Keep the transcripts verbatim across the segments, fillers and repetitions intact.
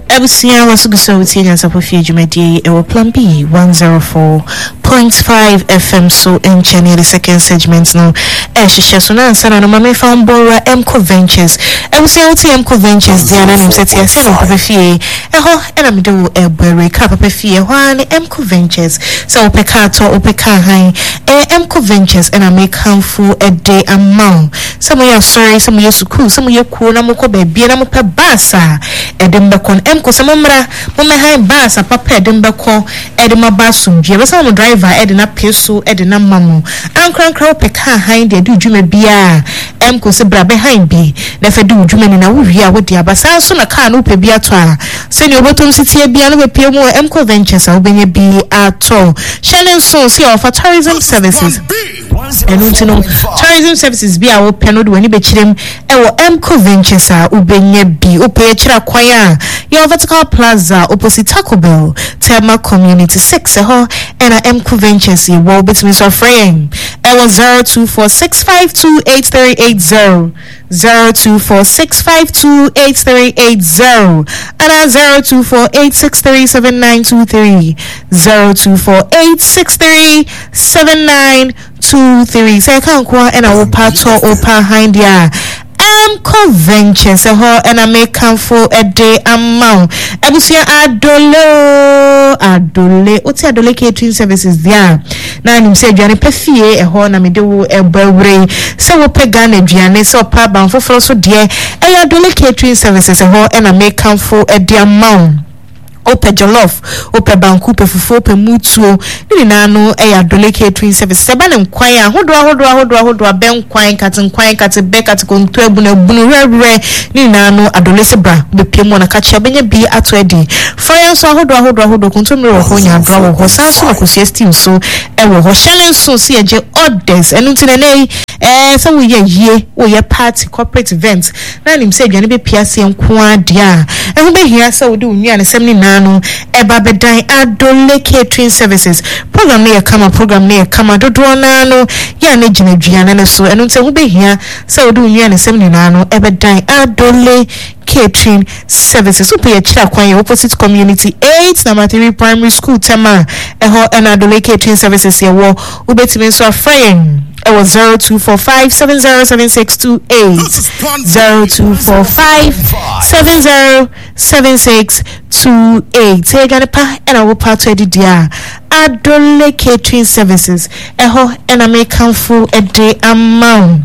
Ebusia was so Tina Sapofi Jumedi Ewo Plan B one oh four point five F M so in Chennai the second segment no Eshisha Suna Sana no Mame found Bora Emco Ventures. Ebusia Oti Emco Ventures Diana Nim Seti Asino Papefi Eho Enamido Ebere Kapapefi One Emco Ventures so Opekato Opeka High E Emco Ventures and I make handful a day amount. Some of you are sorry, some of you suku, some of you cool Namoko baby and Amopa Basa Edembakon Emco Samamra Mama High Basa Papa Edembako Edema Basum Jeva driver Edina Peso Edina Mamu Ankran Crow Peka High de do Jume Bia Emco Sebra behind B Never do Jumen in a Wivia with the Abasa Sona Car no Pebia Twa Send your bottom city Biano P more Emco Ventures I'll be be at all Shannon so see for tourism services and you know tourism services be our penod when you bet them our Emco Ventures are ubenye B upe chira kwaya your vertical plaza opposite Taco Bell Tema Community six ho and a Emco Ventures ye wo between so frame I was zero two four six five two eight three eight zero zero two four six five two eight three eight zero and a zero two four eight six three seven nine two three zero two four eight six three seven nine two three say kan kwa and I will pato opa hind ya Emco Ventures ho and I make come for a day amount ebusia adolo adole oti adole catering services there na nim say aduane pefie e ho na me de wo ebawre se wo pega na aduane se opa ban foforo so de e adole catering services ho and I make come for a day amount Ope jollof, ope banku, pe fufu, pe mutuo. Nini nano e ya dole catering service. Seba ne mkwaya, hodwa hodwa hodwa hodwa be mkwaya kati mkwaya kati be kati kontu ebu ne bunu re re. Nini nano adole sebra be piemo na kachi ya benye bi atu edi. Fire so hodwa hodwa hodwa kontu mre waho nya adwa waho. Sansu na kusiesti uso e waho. Shalen so si ya je orders. Enu tinene eh sa wo ye ye wo ye party corporate events. Na ni mse jani be piasi mkwa dia. E hube hiya sa wudi unya ne semni na no eba bedan adole catering services program na kama program na kama dodo na no ya na gina duane na so eno nte wo behia se wo do nua ne sem ni na no ebedan adole catering services upe ya chira kwan opposite community eight number three primary school tema eho en adole catering services ye wo ubetime so afrayin it was zero two four five seven zero seven six two eight zero two four five seven zero seven six two eight. Say again, pa and I will part to dia adole catering services. Eho and I make come full a day amount.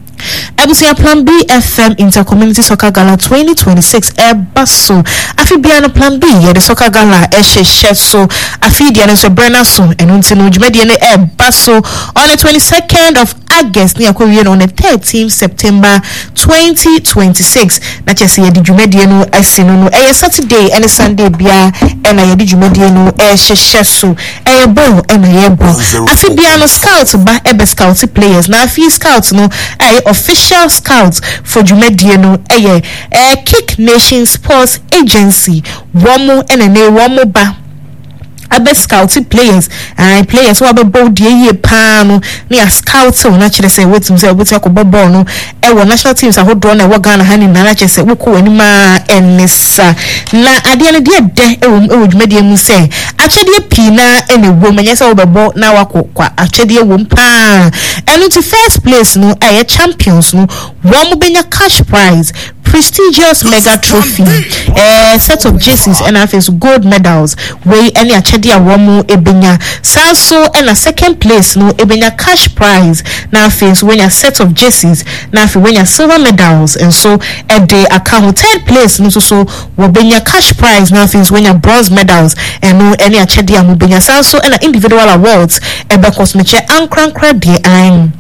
Ebusia Plan B F M Intercommunity Soccer Gala twenty twenty-six Ebaso afi bia no Plan B ye the Soccer Gala e hye so afi dia no so Brenna so enu nti no djumade ne Ebaso on the twenty-second of August ni akowie on the thirteenth September twenty twenty-six na chese ye djumade no asino no e Saturday and Sunday bia e na ye djumade no e hye so e bo e na ye bo afi bia no scout ba e be scout players na afi scout no e official scouts for Jumedie no eye eh Kick Nation Sports Agency womo enene womo ba abe scouting players and players who abe bold ye pa no na scout na kire say wetum say obuti akobo ball no e wo national teams ahodo na wo Ghana hani na na kire say woko anima enesa na ade ne de de e wo e wo Jumedie mu say achede pi na ene wo manya say wo bebo na wako kwa achede wo pa enu to first place no aye champions no wo mo benya cash prize prestigious mega trophy eh set of jerseys and after gold medals we any achede awomu ebenya sanso and a second place no ebenya cash prize na after when a set of jerseys na after when a silver medals and so at the account third place no so so we benya cash prize na after when a bronze medals and no any achede amu benya sanso and individual awards ebe cosmeche ankran credit and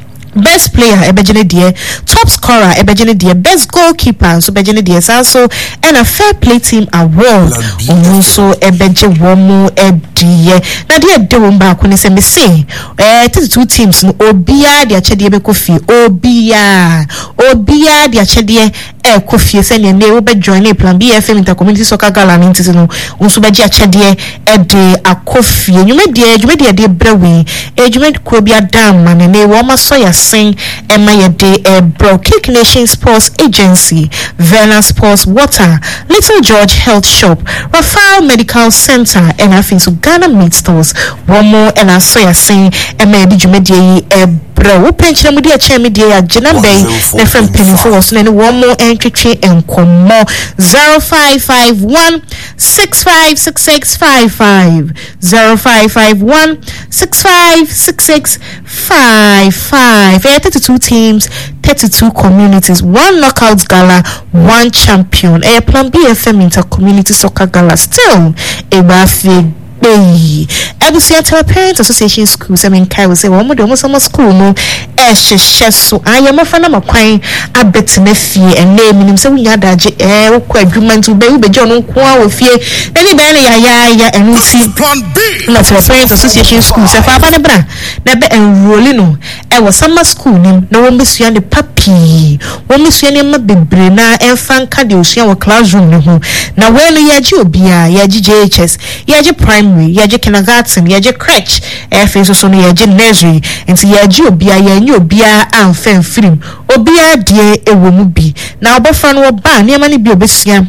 best player ebejene die top scorer ebejene die best goalkeeper so ebejene die also and a fair play team award also ebeje womo edie na die de wo ba ko ne se me say eh thirty-two teams no obia de achede be kofi obia obia de achede e kofie se ne wo be join e Plan B F M Intercommunity Soccer Gala nti no unso be gi achede e de akofie nwumede dwumede de brewe e dwumede ko bia dam man ne wo ma so ya sen e ma ye de e bro Kick Nation Sports Agency, Verna Sports Water, Little George Health Shop, Rafael Medical Center and I think so Ghana Meat Stores one more and I saw ya saying e ma di dwumede e bro wo penchina mudi a chemi dia ya jina bay na from penny force na one more entry and komo zero five five one six five six six five five zero five five one six five six six five five thirty-two teams, thirty-two communities, one knockout gala, one champion. A Plan B F M Intercommunity Soccer Gala still a bafi. Hey, Ebusia Tell Parents Association Schools. I mean, Kai will say, "One more, almost summer school, no." Eh, she so I am a friend of my quine. I bet me fear and name him. So we had that. Eh, we quite human to be. We be John Kwa with fear. Any belly, ya ya ya, and we see Plan B. Not for Parents Association Schools. If I buy the bra, never enrolling. No, I was summer school. No one miss you and the puppy. One miss you and my baby. Na and fan cardios. You classroom. No, now when you are Bia, ya G H S, ya prime. Yaje kindergarten, yaje crèche, e fe so so no yaje nursery, enti yaje obia ya nyi obia amfa film, obia de ewo mu bi. Na obofra no ba na ma ne bi obesua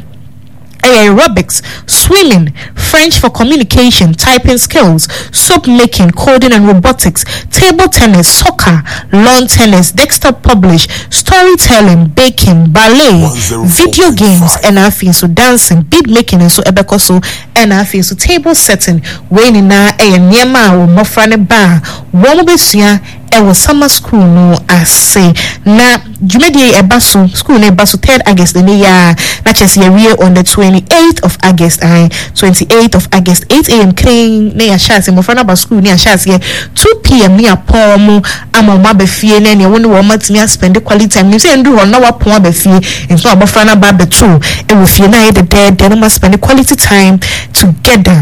aerobics, swimming, French for communication, typing skills, soap making, coding and robotics, table tennis, soccer, lawn tennis, desktop publish, storytelling, baking, ballet, video games, and I feel so dancing, bead making, and so ebekoso, and I feel so table setting, when na a nyema or mofrane bar, one besia. E was summer school no I say na jumedi e baso school na baso third August the year na chesi year on the twenty-eighth of August I twenty-eighth of August eight a m clean na ya shase mo fana ba school na shase two p m ni apom ama ma ba fie na ne woni wo matimi spend quality time ni say ndu ho na wapon ba fie nso abofra na ba beto e wo fie na e de de no ma spend quality time together.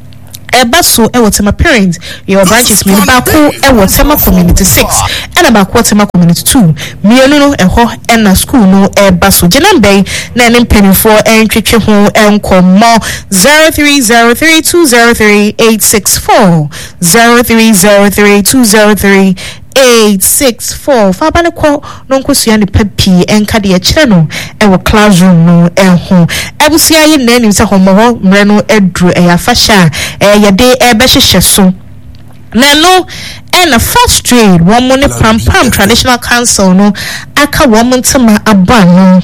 Ebaso e wotema parents your branches me baako e wotema community six and about wotema community two mienu no eho e na school no ebaso jenambe na enim penny for entwetwe ho enkomo zero three zero three two zero three eight six four zero three zero three two zero three eight six four fabane ko no nkosua ne papi enka de kire no e wo classroom no eho ebusia ye nanim se homo ho mre no edru e afasha e ye de e be hyehyɛ so na no and a first trade one money pam pam traditional council no aka wo ntema aban no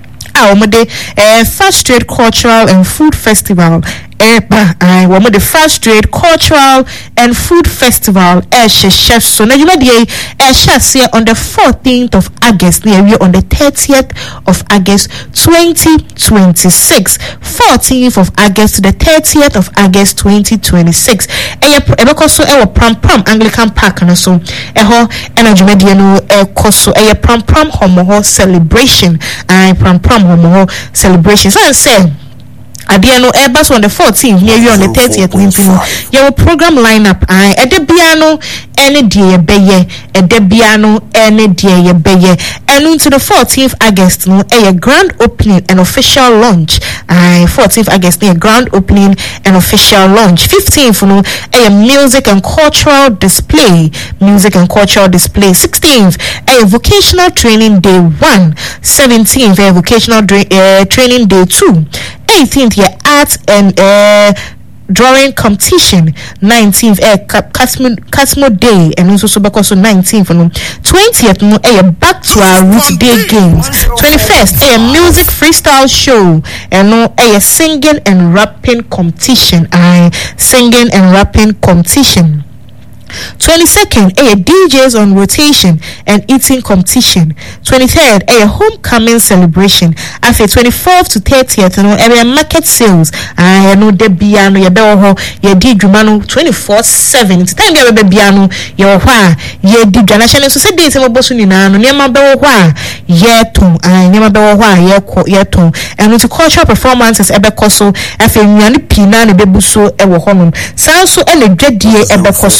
a wo de eh first trade cultural and food festival Eba, I want the first trade cultural and food festival. Eh, chef. So now you know the eh chefs here on the fourteenth of August. Near you on the thirtieth of August, twenty twenty-six. Fourteenth of August to the thirtieth of August, twenty twenty-six. Eh, eh, because so eh pram pram Anglican Park and so eh ho energy media no eh koso eh pram pram homo celebration. I pram pram homo celebration. So I say. Adiano Airbus on the fourteenth, near you on the thirtieth. Your program lineup, I at the piano, any dear beye, at the piano, any dear beye, and into the fourteenth August, no, a grand opening and official launch. I fourteenth August, near grand opening and official launch. fifteenth, no, a music and cultural display, music and cultural display. sixteenth, a vocational training day one. seventeenth, a vocational dra- uh, training day two. eighteenth year art and uh, drawing competition. nineteenth eh Casmo Casmo Day and also so because so nineteenth no twentieth no eh back to our root day games. twenty-first eh music freestyle show and no eh singing and rapping competition. I singing and rapping competition. twenty-second, a D Js on rotation and eating competition. twenty-third, a homecoming celebration. After twenty-fourth to thirtieth, you know, a market sales. I know the piano, your bell, your D Jumano twenty-four seven. It's time you have a piano, your wha, ye did Ganashan. So said days of Bosunina, near my bell, wha, yetum, I never bell, wha, yetum, and with cultural performances, Ebecoso, after Yanni Pina, and Bebuso, Ewo Honum. Sanso and a dread dear Ebecoso, exit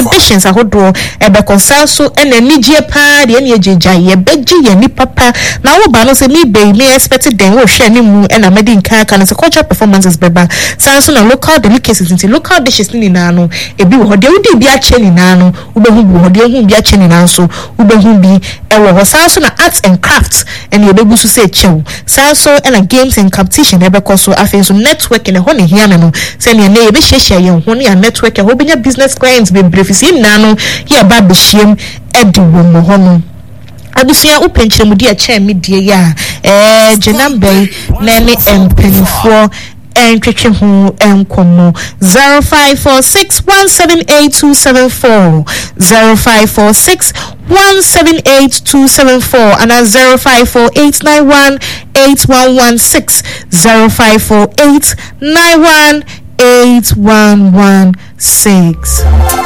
exhibitions ahodo ebe konsaso ene nijie pa de ene ejeja ye beji ye ni papa na wo ba no se me be me expected den wo hwe ni mu ena medi nka ka no se cultural performances beba sanso na local delicacies into local dishes ni na no ebi wo de wudi bi a che ni na no ubehu bi wo de hu bi a che ni na so ubehu bi ewo ho sanso na arts and crafts ene ebegu so se chew sanso ena games and competition ebe koso afenso network ene ho ne hia me no se ne ne ebe hyehyɛ ye ho ne ya network e ho benya business clients be brefisi na no here ba be hiem edi wo mo ho no abusia upenchire mu dia che me die ya eh jenambe na ne empenfo entwetwe ho enkomo zero five four six one seven eight two seven four zero five four six one seven eight two seven four and zero five four eight nine one eight one one six zero five four eight nine one eight one one six.